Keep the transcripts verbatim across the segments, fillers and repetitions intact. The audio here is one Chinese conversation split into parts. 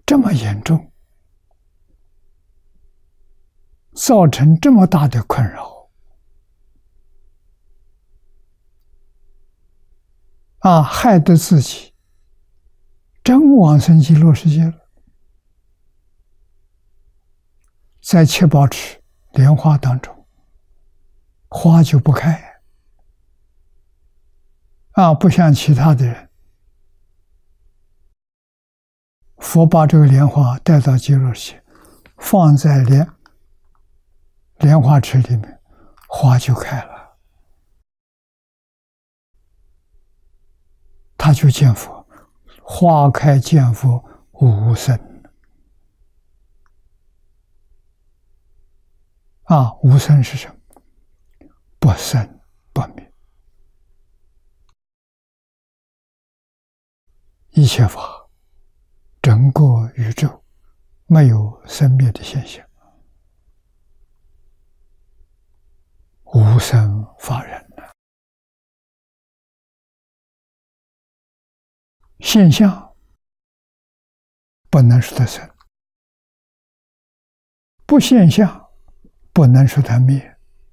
这么严重，造成这么大的困扰啊，害得自己真往生极乐世界了。在七宝池莲花当中，花就不开啊，不像其他的人，佛把这个莲花带到极乐世界，放在莲莲花池里面，花就开了，他就见佛，花开见佛无生啊！无生是什么？不生不灭，一切法，整个宇宙没有生灭的现象，无生法忍呢。现象不能说它生，不现象不能说它灭。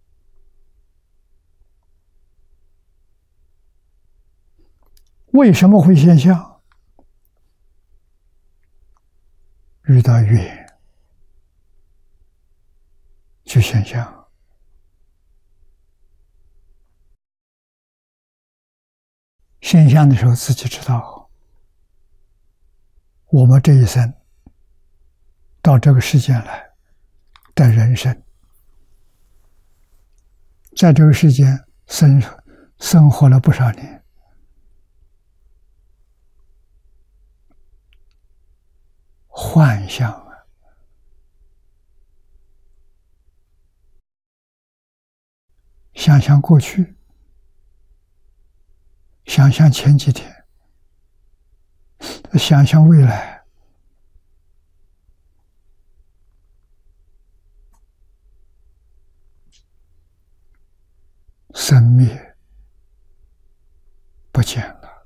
为什么会现象？遇到缘就现象。现象的时候自己知道，我们这一生到这个世间来的人生，在这个世间生生活了不少年，幻象啊，想想过去，想想前几天，想想未来，生灭不见了，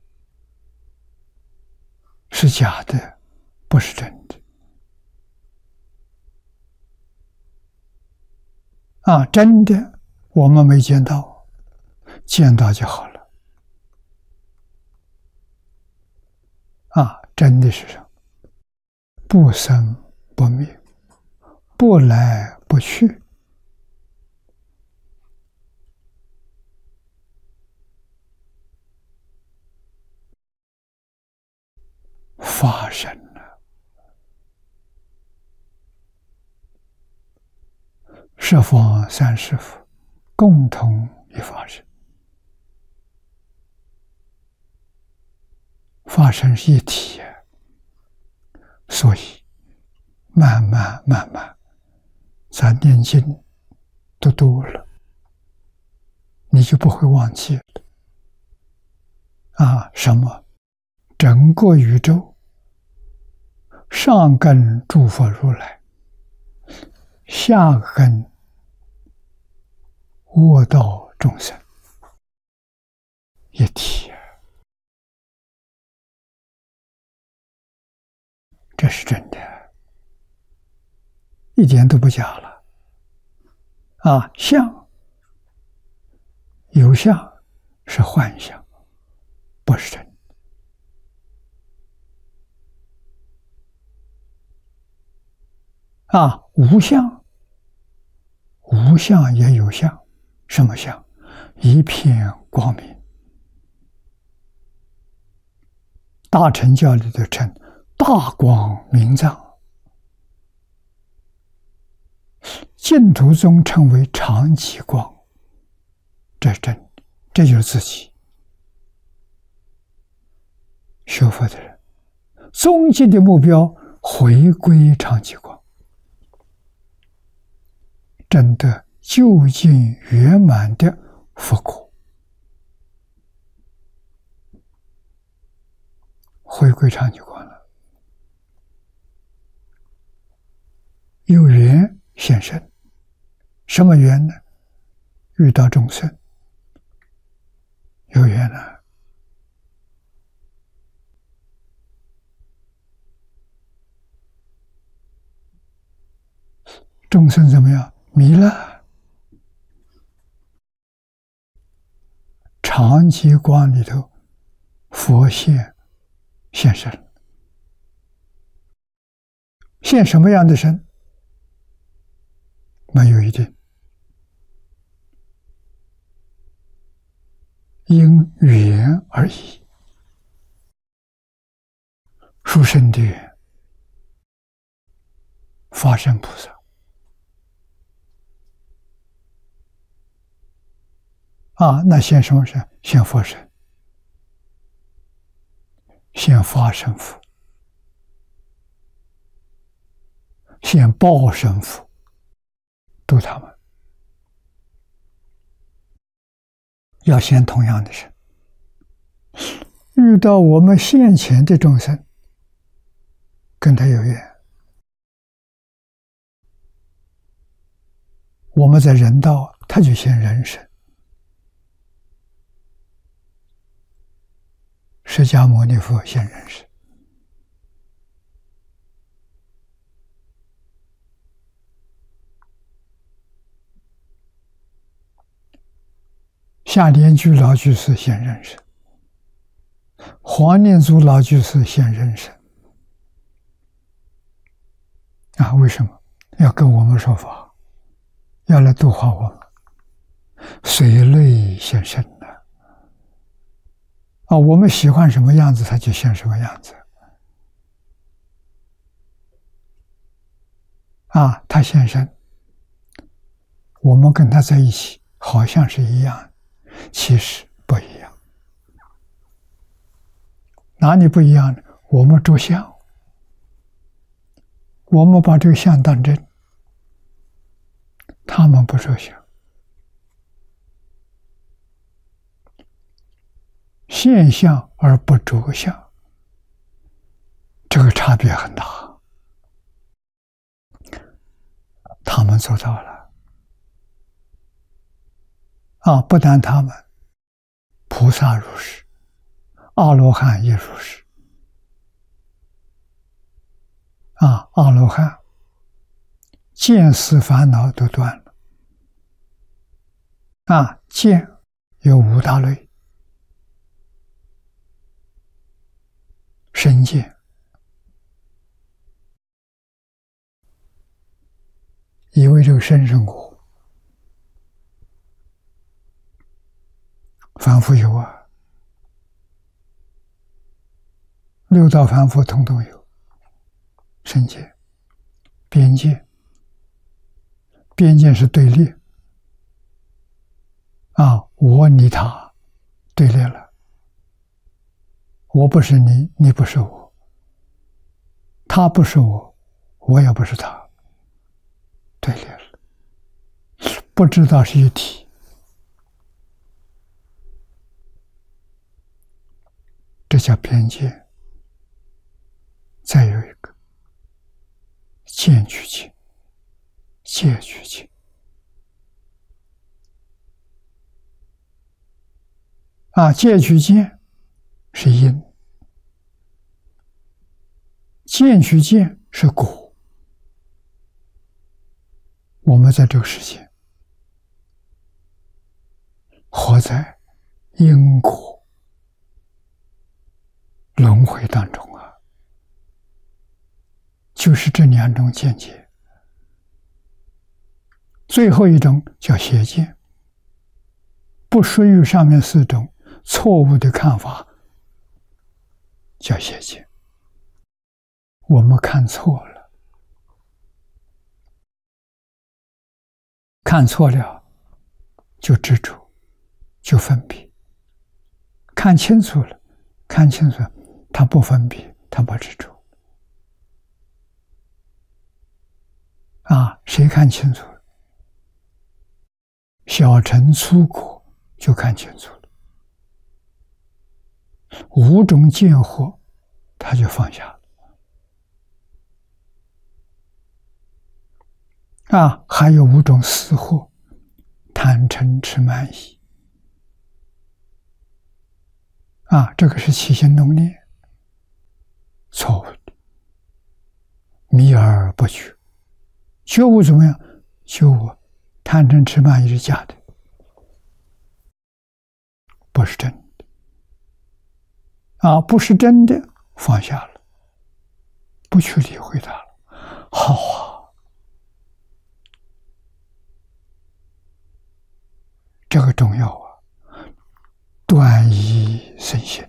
是假的，不是真的啊！真的我们没见到，见到就好了啊！真的是什么？不生不灭，不来不去，发生了。十方三世佛共同一发生，发生是一体，所以慢慢慢慢，咱念经都多了，你就不会忘记了啊！什么？整个宇宙上根诸佛如来，下根卧道众生，一体，这是真的，一点都不假了啊！相有相是幻象，不是真的啊！无相，无相也有相，什么相？一片光明。大乘教里头称大光明藏，净土宗称为常寂光，这是真的，这就是自己。学佛的人终极的目标回归常寂光，真的究竟圆满的佛果，回归常寂光了。有缘现身，什么缘呢？遇到众生，有缘了， 众生怎么样？迷了。长吉光里头，佛现现身，现什么样的身？没有一定，因缘而异。殊胜的缘，法身菩萨啊，那现什么身？现佛身，现法身佛，现报身佛，度他们。要现同样的身。遇到我们现前的众生，跟他有缘，我们在人道，他就现人身。释迦牟尼佛现人身，下莲居老居士现人身，黄念祖老居士现人身。啊，为什么要跟我们说法？要来度化我们，随类现身呢？啊，我们喜欢什么样子，他就现什么样子。啊，他现身，我们跟他在一起，好像是一样，其实不一样。哪里不一样呢？我们着相，我们把这个相当真，他们不着相。现象而不着相，这个差别很大。他们做到了啊！不但他们，菩萨如是，阿罗汉也如是。啊，阿罗汉见思烦恼都断了。啊，见有五大类：身见，以为这个身生活，凡夫有啊，六道凡夫统统有。身见、边见，边见是对立啊，我你他对立了，我不是你，你不是我，他不是我，我也不是他，对立了，不知道是一体。这叫边见。再有一个见取见、戒取见。啊，戒取见是因，见取见是果。我们在这个世界活在因果轮回当中啊，就是这两种见解。最后一种叫邪见，不属于上面四种错误的看法，叫邪见。我们看错了，看错了就执着，就分别；看清楚了，看清楚了，他不分别，他不执着。啊，谁看清楚了？小乘粗果就看清楚了，五种见惑他就放下了。啊，还有五种死惑，贪嗔痴慢疑。啊，这个是起心动念，错误的，迷而不觉， 觉悟怎么样？觉悟贪嗔痴慢疑是假的，不是真的啊！不是真的，放下了，不去理会它了。好啊，这个重要啊！断疑生信，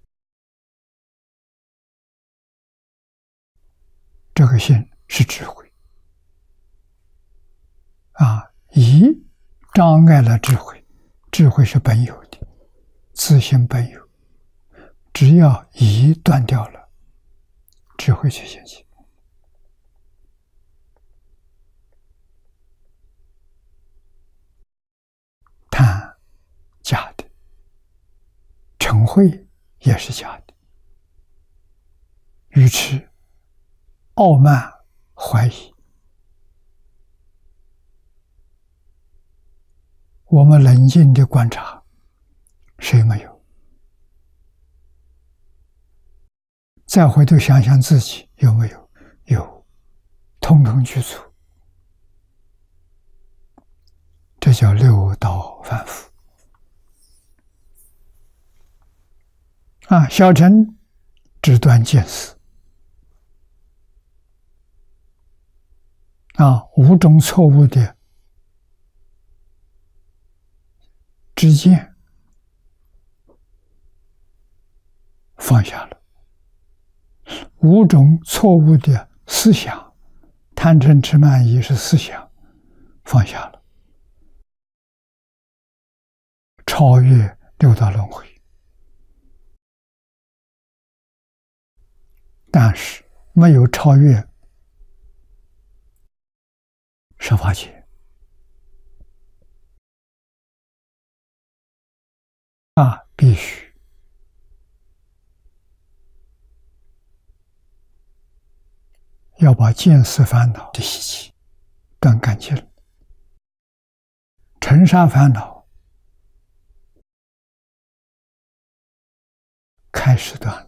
这个信是智慧啊！疑障碍了智慧，智慧是本有的，自性本有，只要疑断掉了，智慧就现起。贪假的，嗔恚也是假的，愚痴、傲慢、怀疑，我们冷静的观察，谁没有？再回头想想自己有没有？有，通通具足。这叫六道反复啊！小乘只断见思啊，五种错误的知见放下了，五种错误的思想，贪嗔痴慢疑是思想，放下了，超越六道轮回。但是没有超越十法界啊，必须要把见思烦恼的习气断干净了，尘沙烦恼开始断。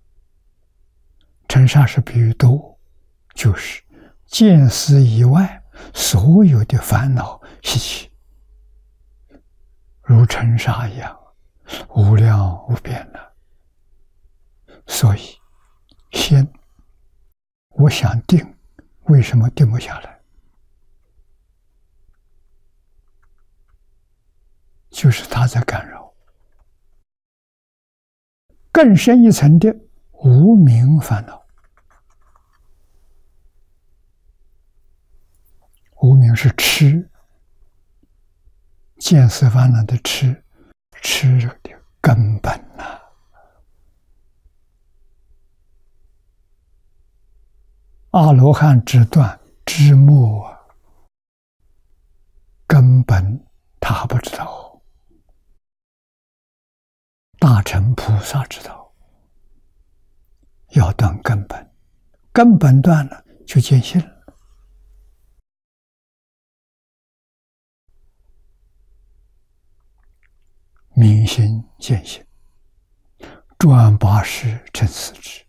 尘沙是比喻多，就是见思以外所有的烦恼习气，如尘沙一样无量无边的。所以先我想定，为什么定不下来？就是它在干扰。更深一层的无明烦恼，无明是痴，见思烦恼的痴，痴的根本呐、啊。阿罗汉只断知末啊，根本他还不知道。大乘菩萨知道，要断根本，根本断了就见性了。明心见性，转八识成四智。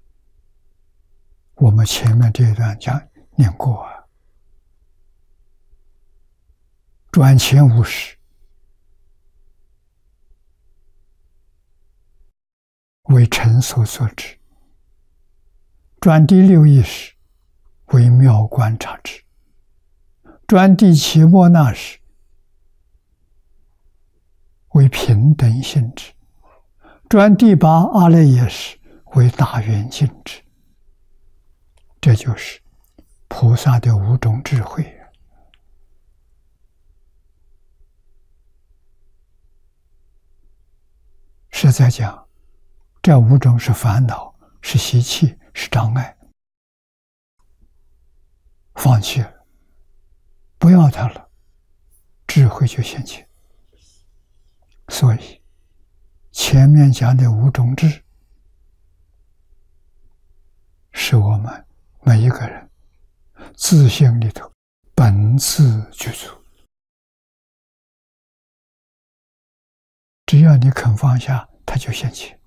我们前面这一段讲念过啊，转前五识为尘所所知，转第六意识为妙观察知，转第七末那识为平等性质，转第八阿赖耶识为大圆镜智。这就是菩萨的五种智慧。实在讲，这五种是烦恼，是习气，是障碍。放弃了，不要它了，智慧就现前。所以前面讲的五种智，是我们每一个人自性里头本自具足。只要你肯放下，它就现前。